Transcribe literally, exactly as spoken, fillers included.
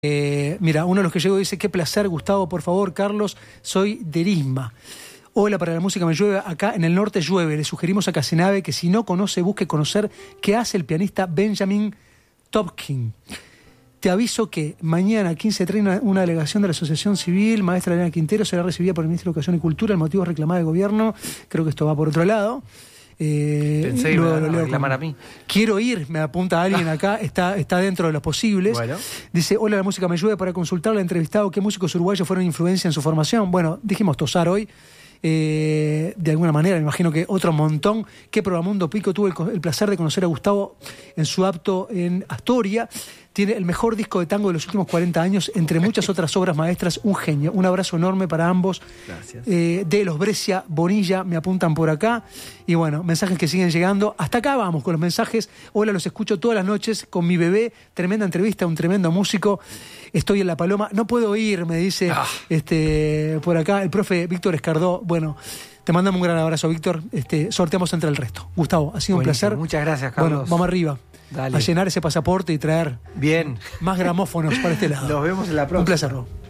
Eh, mira, uno de los que llegó dice: qué placer, Gustavo, por favor, Carlos, soy de Erisma. Hola, para la música me llueve, acá en el norte llueve. Le sugerimos a Casenave que si no conoce, busque conocer qué hace el pianista Benjamin Topkin. Te aviso que mañana, quince treinta, una delegación de la Asociación Civil, maestra Elena Quintero, será recibida por el Ministro de Educación y Cultura. El motivo es reclamar al gobierno. Creo que esto va por otro lado. Eh, Pensé que luego, iba a luego, reclamar a mí. Quiero ir, me apunta alguien acá, está, está dentro de los posibles. Bueno. Dice: hola, la música me llueve, para consultarle al entrevistado qué músicos uruguayos fueron influencia en su formación. Bueno, dijimos Tosar hoy. Eh, de alguna manera, me imagino que otro montón. Que Probamundo Pico, tuve el, el placer de conocer a Gustavo en su apto en Astoria. Tiene el mejor disco de tango de los últimos cuarenta años, entre muchas otras obras maestras. Un genio. Un abrazo enorme para ambos. Gracias. Eh, de los Brescia, Bonilla, me apuntan por acá. Y bueno, mensajes que siguen llegando. Hasta acá vamos con los mensajes. Hola, los escucho todas las noches con mi bebé. Tremenda entrevista, un tremendo músico. Estoy en La Paloma. No puedo ir, me dice ah. este por acá el profe Víctor Escardó. Bueno, te mandamos un gran abrazo, Víctor. Este, sorteamos entre el resto. Gustavo, ha sido Buenísimo. un placer. Muchas gracias, Carlos. Bueno, vamos arriba. Dale. A llenar ese pasaporte y traer Bien. más gramófonos para este lado. Nos vemos en la próxima. Un placer.